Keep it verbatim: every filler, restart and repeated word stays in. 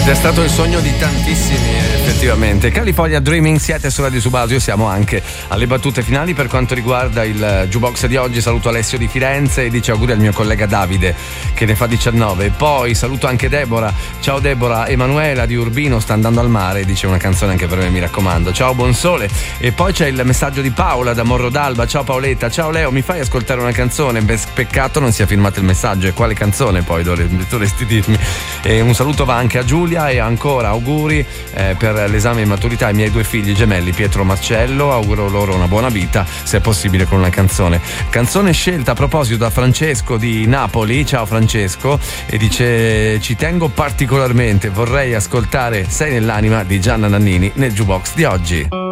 Ed è stato il sogno di tantissimi, effettivamente. California Dreaming, siete su Radio Subasio, siamo anche alle battute finali per quanto riguarda il jukebox di oggi. Saluto Alessio di Firenze e dice auguri al mio collega Davide che ne fa diciannove. Poi saluto anche Deborah, ciao Deborah. Emanuela di Urbino sta andando al mare, dice una canzone anche per me, mi raccomando. Ciao Buonsole. E poi c'è il messaggio di Paola da Morro d'Alba, ciao Paoletta. Ciao Leo, mi fai ascoltare una canzone? Peccato non sia firmato il messaggio. E quale canzone poi dovresti dirmi? E un saluto va anche a Giulia e ancora auguri eh, per l'esame di maturità ai miei due figli gemelli Pietro e Marcello. Auguro loro una buona vita, se è possibile con una canzone. Canzone scelta a proposito da Francesco di Napoli. Ciao Francesco. E dice: ci tengo particolarmente, vorrei ascoltare Sei nell'anima di Gianna Nannini nel jukebox di oggi.